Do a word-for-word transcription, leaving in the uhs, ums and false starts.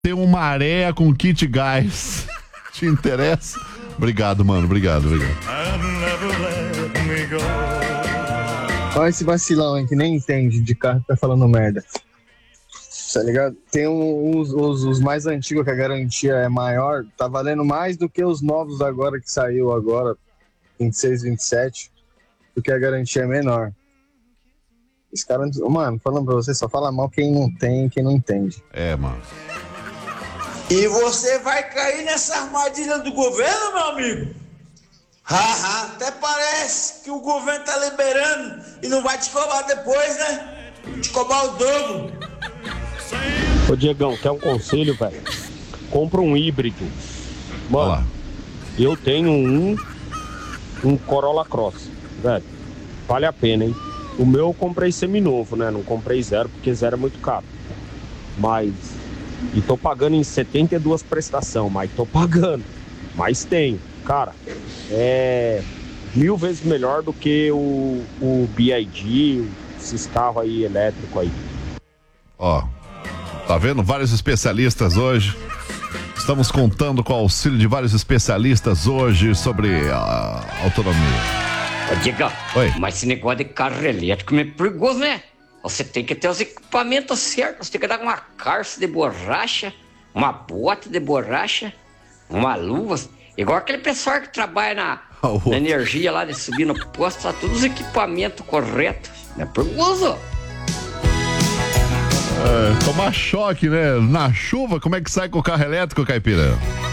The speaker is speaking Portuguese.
Tem uma areia com kit gás. Te interessa? Obrigado, mano. Obrigado, obrigado. Olha esse vacilão aí que nem entende de carro que tá falando merda. Tá ligado? Tem um, os, os, os mais antigos que a garantia é maior, tá valendo mais do que os novos agora que saiu agora, vinte e seis, vinte e sete, porque a garantia é menor. Esse cara, mano, falando pra você, só fala mal quem não tem, quem não entende. É, mano. E você vai cair nessa armadilha do governo, meu amigo? Haha, até parece que o governo tá liberando e não vai te cobrar depois, né? Te cobrar o dobro. Ô Diegão, quer um conselho, velho? Compra um híbrido. Mano, eu tenho um, um Corolla Cross, velho. Vale a pena, hein? O meu eu comprei seminovo, né? Não comprei zero, porque zero é muito caro. Mas... E tô pagando em setenta e duas prestações, mas tô pagando. Mas tenho. Cara, é mil vezes melhor do que o, o B I D, esses carros aí elétricos aí. Ó, tá vendo? Vários especialistas hoje. Estamos contando com o auxílio de vários especialistas hoje sobre a autonomia. Ô, Diego, Oi. mas esse negócio de carro elétrico é perigoso, né? Você tem que ter os equipamentos certos, você tem que dar uma calça de borracha, uma bota de borracha, uma luva, igual aquele pessoal que trabalha na, oh, na energia lá de subir no posto, tá todos os equipamentos corretos. É perigoso. É, tomar choque, né? Na chuva, como é que sai com o carro elétrico, Caipira?